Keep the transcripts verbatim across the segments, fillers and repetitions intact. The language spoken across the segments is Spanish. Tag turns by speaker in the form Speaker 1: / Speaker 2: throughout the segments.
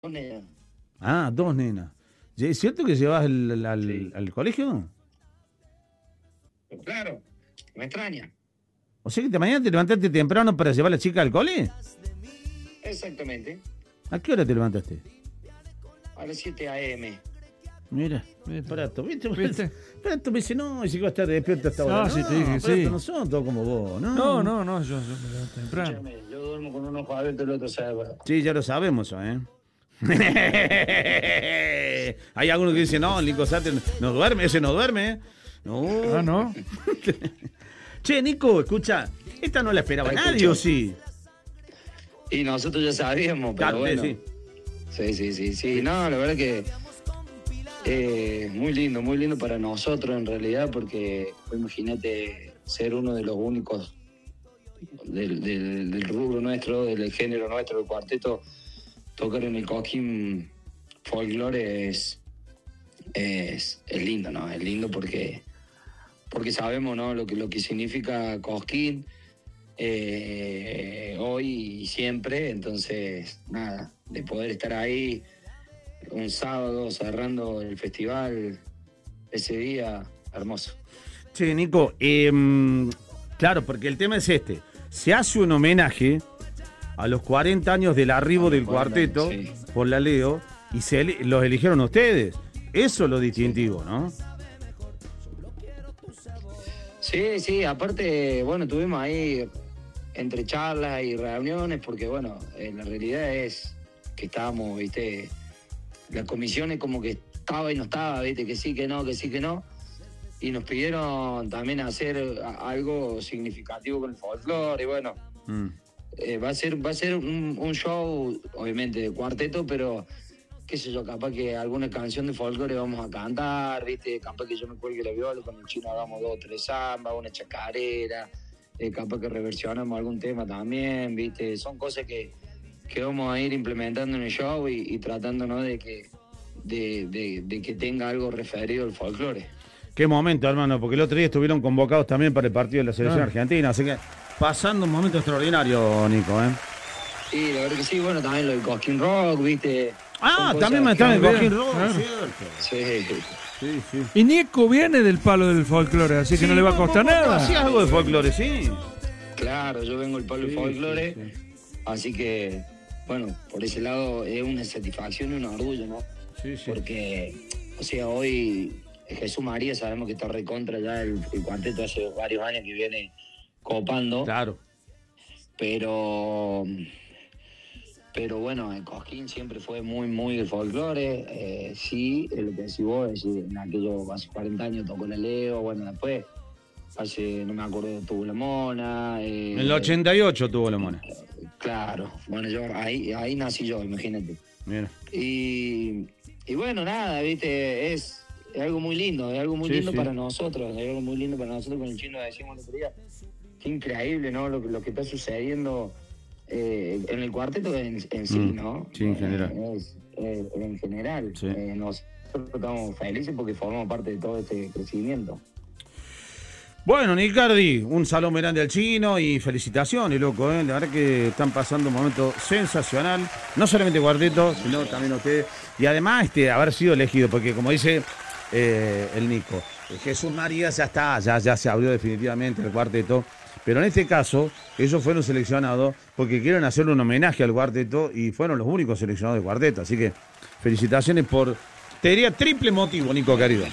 Speaker 1: Dos nenas.
Speaker 2: Ah, dos nenas. ¿Es cierto que llevas al, al, al,
Speaker 1: Sí.
Speaker 2: al colegio?
Speaker 1: Pero claro, me extraña.
Speaker 2: O sea que de mañana te levantaste temprano para llevar a la chica al cole.
Speaker 1: Exactamente.
Speaker 2: ¿A qué hora te levantaste?
Speaker 1: A las siete a eme
Speaker 2: Mira,
Speaker 3: ¿Viste?
Speaker 2: Prato, ¿viste?
Speaker 3: ¿Viste?
Speaker 2: Prato me dice, no, y si iba a estar despierto hasta ahora.
Speaker 3: Ah, sí, te dije que
Speaker 2: Prato,
Speaker 3: sí.
Speaker 2: no son todos como vos, ¿no?
Speaker 3: No, no, no, yo, yo me levanto temprano.
Speaker 1: Escúchame, yo duermo con un ojo abierto y el otro cerrado.
Speaker 2: Sí, ya lo sabemos eso, ¿eh? Hay algunos que dicen, no, el Nico Sate no duerme, ese no duerme. ¿eh? No.
Speaker 3: Ah, ¿no?
Speaker 2: Che, Nico, escucha, esta no la esperaba
Speaker 1: Te
Speaker 2: nadie,
Speaker 1: escucho.
Speaker 2: ¿o sí?
Speaker 1: Y nosotros ya sabíamos, pero
Speaker 2: Claro,
Speaker 1: bueno.
Speaker 2: sí.
Speaker 1: Sí, sí, sí, sí. No, la verdad que eh, muy lindo, muy lindo para nosotros en realidad, porque pues, imagínate ser uno de los únicos del, del, del rubro nuestro, del género nuestro, del cuarteto, tocar en el Cosquín Folklore es, es, es lindo, ¿no? Es lindo porque, porque sabemos, ¿no? Lo que, lo que significa Cosquín eh, hoy y siempre. Entonces, nada, de poder estar ahí un sábado cerrando el festival, ese día, hermoso.
Speaker 2: Che, Nico, eh, claro, porque el tema es este. Se hace un homenaje a los cuarenta años del arribo
Speaker 1: A los
Speaker 2: del
Speaker 1: cuarenta
Speaker 2: cuarteto
Speaker 1: años, sí.
Speaker 2: por la Leo y se eli- los eligieron ustedes. Eso es lo distintivo, ¿no?
Speaker 1: Sí, sí, aparte, bueno, tuvimos ahí entre charlas y reuniones, porque bueno, eh, la realidad es que estábamos, viste, la comisión es como que estaba y no estaba, viste, que sí, que no, que sí, que no. Y nos pidieron también hacer a- algo significativo con el folclore, y bueno,
Speaker 2: Mm.
Speaker 1: eh, va a ser, va a ser un, un show, obviamente, de cuarteto, pero qué sé yo, capaz que alguna canción de folclore vamos a cantar, viste, capaz que yo me cuelgue la viola, con el chino hagamos dos o tres zambas, una chacarera, eh, capaz que reversionamos algún tema también, viste, son cosas que, que vamos a ir implementando en el show y, y tratando, ¿no? de que de, de- de que tenga algo referido al folclore.
Speaker 2: Qué momento, hermano, porque el otro día estuvieron convocados también para el partido de la selección
Speaker 3: Ah.
Speaker 2: argentina, así que pasando un momento extraordinario, Nico, ¿eh?
Speaker 1: Sí, la verdad que sí, bueno, también lo del Cosquín Rock, viste.
Speaker 2: Ah,
Speaker 1: Son
Speaker 2: también me
Speaker 1: cosas
Speaker 2: están en
Speaker 1: que-
Speaker 2: el Cojín
Speaker 3: bien,
Speaker 2: Rock,
Speaker 3: claro.
Speaker 2: cierto.
Speaker 1: Sí.
Speaker 2: Sí, sí.
Speaker 3: Y Nico viene del palo del folclore, así que no le va a costar nada.
Speaker 2: Hacías algo de folclore, sí.
Speaker 1: Claro, yo vengo del palo del
Speaker 2: Sí,
Speaker 1: folclore,
Speaker 2: sí, sí.
Speaker 1: así que, bueno, por ese lado es una satisfacción y un orgullo, ¿no?
Speaker 2: Sí, sí.
Speaker 1: Porque, o sea, hoy Jesús María sabemos que está recontra ya el, el cuarteto hace varios años que viene copando,
Speaker 2: Claro.
Speaker 1: pero pero bueno, el Cosquín siempre fue muy, muy del folclore, eh, sí, es lo que decís vos, es decir, en aquellos hace cuarenta años tocó la Leo, bueno, después, hace, no me acuerdo, tuvo la Mona. Eh,
Speaker 2: En el ochenta y ocho tuvo la mona.
Speaker 1: Claro, bueno, yo ahí, ahí nací yo, imagínate.
Speaker 2: Mira.
Speaker 1: Y, y bueno, nada, viste, es, es algo muy lindo, es algo muy
Speaker 2: Sí,
Speaker 1: lindo
Speaker 2: sí.
Speaker 1: para nosotros, es algo muy lindo para nosotros. Con el chino decimos el otro día, qué increíble, ¿no? Lo, que- lo que está sucediendo eh, en el cuarteto en, en sí,
Speaker 2: Mm,
Speaker 1: ¿no?
Speaker 2: sí, en general.
Speaker 1: Eh, es, eh, en general.
Speaker 2: Sí.
Speaker 1: Eh, nosotros estamos felices porque formamos parte de todo este crecimiento.
Speaker 2: Bueno, Nicardi, un salón grande al chino y felicitaciones, loco, ¿eh? La verdad que están pasando un momento sensacional, no solamente cuarteto, sino también ustedes. Y además este, haber sido elegido, porque como dice eh, el Nico, eh, Jesús María ya está, ya, ya se abrió definitivamente el cuarteto, pero en este caso ellos fueron seleccionados porque quieren hacerle un homenaje al cuarteto y fueron los únicos seleccionados del cuarteto, así que felicitaciones por, te diría, triple motivo, Nico querido.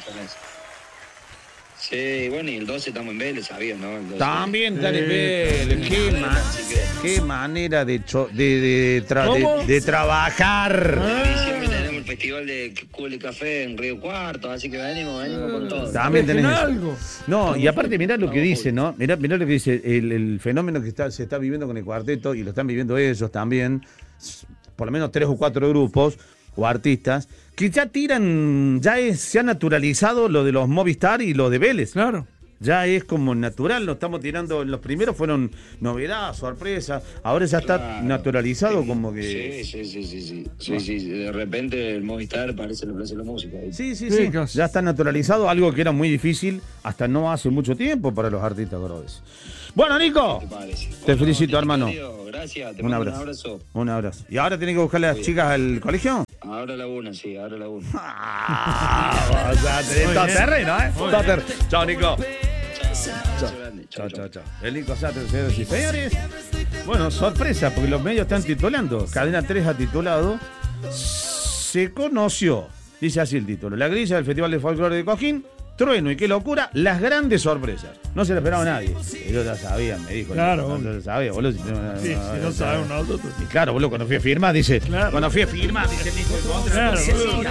Speaker 1: Sí, bueno, y el doce estamos en Vélez, sabías, ¿no? El doce.
Speaker 2: También
Speaker 3: Sí.
Speaker 2: Dani Vélez, qué, ma-
Speaker 1: Así que-
Speaker 2: qué manera de, cho- de, de, tra-
Speaker 3: ¿Cómo?
Speaker 2: de- de trabajar.
Speaker 1: En diciembre tenemos el festival de Cuba y Café en Río Cuarto, así que venimos, venimos con todo.
Speaker 2: También tenés
Speaker 3: Dejen
Speaker 2: eso.
Speaker 3: algo.
Speaker 2: No, y aparte mirá lo que
Speaker 1: Estamos
Speaker 2: dice, ¿no? Mirá, mirá lo que dice, el, el fenómeno que está, se está viviendo con el cuarteto y lo están viviendo ellos también, s- por lo menos tres o cuatro grupos o artistas, que ya tiran, ya es, se ha naturalizado lo de los Movistar y lo de Vélez.
Speaker 3: Claro.
Speaker 2: Ya es como natural, lo estamos tirando, los primeros fueron novedad, sorpresa, ahora ya está
Speaker 1: Claro.
Speaker 2: naturalizado como que...
Speaker 1: Sí, sí, sí, sí, sí. Sí, sí, de repente el Movistar parece lo que hace la música. ¿viste?
Speaker 2: Sí, sí,
Speaker 3: Sí,
Speaker 2: sí,
Speaker 3: casi.
Speaker 2: ya está naturalizado, algo que era muy difícil hasta no hace mucho tiempo para los artistas groves. Bueno, Nico,
Speaker 1: ¿Qué te parece?
Speaker 2: te
Speaker 1: Bueno,
Speaker 2: felicito,
Speaker 1: Tito,
Speaker 2: hermano.
Speaker 1: querido, gracias, te
Speaker 2: Un
Speaker 1: mando
Speaker 2: abrazo.
Speaker 1: un abrazo.
Speaker 2: Un abrazo. ¿Y ahora tenés que buscar a las chicas al colegio?
Speaker 1: Ahora la una, sí, ahora la una.
Speaker 2: Ah, o sea, tenés todo terreno, ¿eh? Todo terreno. Chao, Nico.
Speaker 1: Chao, grande.
Speaker 2: Chao, chao, chao. El Nico Sater, señores y señores. Bueno, sorpresa, porque los medios están titulando. Cadena tres ha titulado Se conoció, dice así el título, la grilla del Festival de Folclore de Cosquín. Trueno y qué locura, las grandes sorpresas. No se lo esperaba nadie. Ellos ya sabían, me dijo.
Speaker 3: Claro,
Speaker 2: No, no lo sabía, boludo. Si no,
Speaker 3: Sí, si no sabemos nosotros.
Speaker 2: Y claro, boludo, cuando fui a firmar, dice.
Speaker 3: Claro.
Speaker 2: Cuando fui a firmar, dice el Nico.
Speaker 3: Claro, boludo.